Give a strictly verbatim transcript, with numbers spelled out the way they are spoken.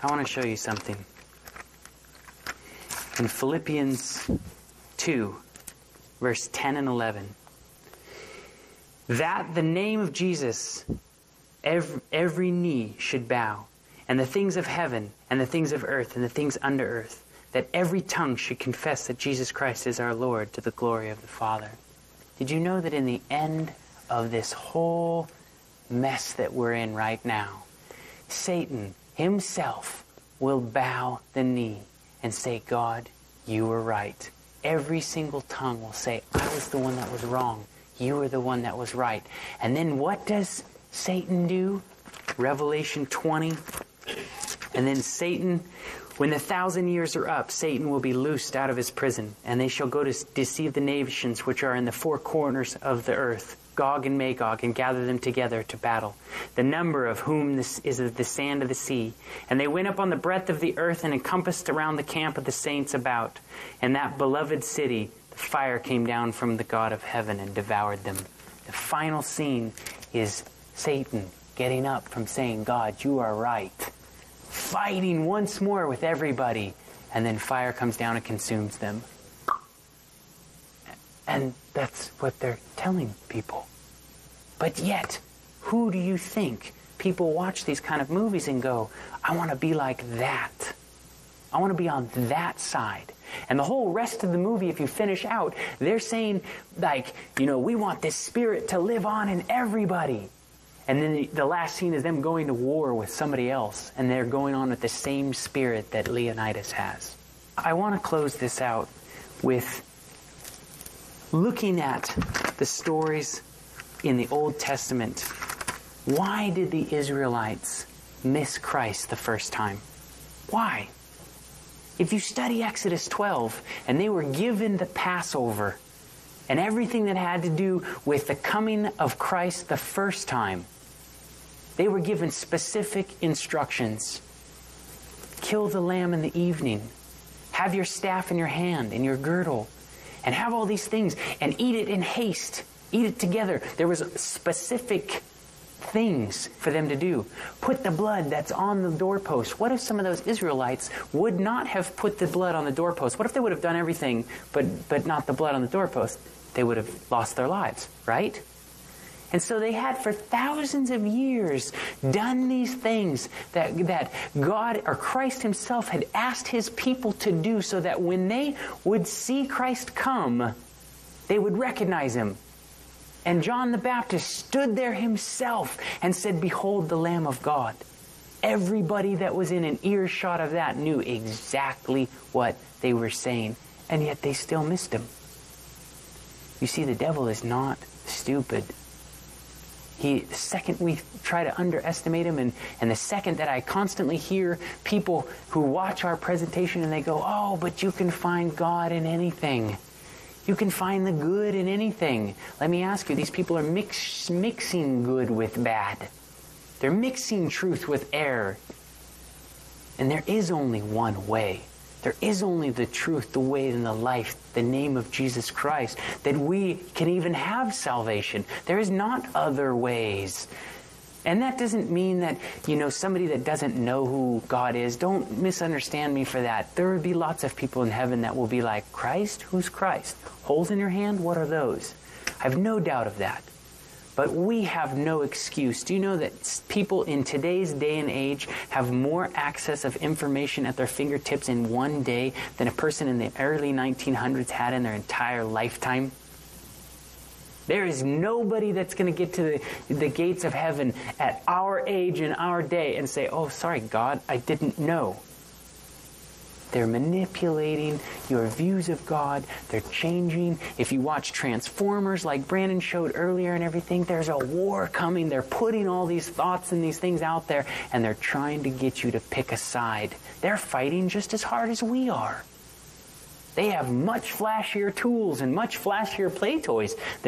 I want to show you something. In Philippians two, verse ten and eleven. That the name of Jesus, every, every knee should bow, and the things of heaven, and the things of earth, and the things under earth, that every tongue should confess that Jesus Christ is our Lord, to the glory of the Father. Did you know that in the end of this whole mess that we're in right now, Satan himself will bow the knee and say, God, you were right. Every single tongue will say, I was the one that was wrong. You were the one that was right. And then what does Satan do? Revelation twenty. And then Satan, when the thousand years are up, Satan will be loosed out of his prison, and they shall go to deceive the nations which are in the four corners of the earth, Gog and Magog, and gather them together to battle, the number of whom this is the sand of the sea. And they went up on the breadth of the earth and encompassed around the camp of the saints about. And that beloved city, the fire came down from the God of heaven and devoured them. The final scene is Satan getting up from saying, God, you are right, fighting once more with everybody, and then fire comes down and consumes them. And that's what they're telling people. But yet, who do you think people watch these kind of movies and go, I want to be like that. I want to be on that side. And the whole rest of the movie, if you finish out, they're saying, like, you know, we want this spirit to live on in everybody. And then the, the last scene is them going to war with somebody else, and they're going on with the same spirit that Leonidas has. I want to close this out with looking at the stories in the Old Testament. Why did the Israelites miss Christ the first time? Why? If you study Exodus twelve, and they were given the Passover, and everything that had to do with the coming of Christ the first time, they were given specific instructions. Kill the lamb in the evening. Have your staff in your hand, in your girdle. And have all these things. And eat it in haste. Eat it together. There was specific things for them to do. Put the blood that's on the doorpost. What if some of those Israelites would not have put the blood on the doorpost? What if they would have done everything, but, but not the blood on the doorpost? They would have lost their lives, right? And so they had for thousands of years done these things that, that God or Christ himself had asked his people to do, so that when they would see Christ come, they would recognize him. And John the Baptist stood there himself and said, behold the Lamb of God. Everybody that was in an earshot of that knew exactly what they were saying. And yet they still missed him. You see, the devil is not stupid. He, the second we try to underestimate him, and, and the second that I constantly hear people who watch our presentation and they go, oh, but you can find God in anything. You can find the good in anything. Let me ask you, these people are mix, mixing good with bad. They're mixing truth with error. And there is only one way. There is only the truth, the way, and the life, the name of Jesus Christ, that we can even have salvation. There is not other ways. And that doesn't mean that, you know, somebody that doesn't know who God is, don't misunderstand me for that. There will be lots of people in heaven that will be like, Christ? Who's Christ? Holes in your hand? What are those? I have no doubt of that. But we have no excuse. Do you know that people in today's day and age have more access of information at their fingertips in one day than a person in the early nineteen hundreds had in their entire lifetime? There is nobody that's going to get to the, the gates of heaven at our age and our day and say, oh, sorry, God, I didn't know. They're manipulating your views of God. They're changing. If you watch Transformers like Brandon showed earlier and everything, there's a war coming. They're putting all these thoughts and these things out there, and they're trying to get you to pick a side. They're fighting just as hard as we are. They have much flashier tools and much flashier play toys than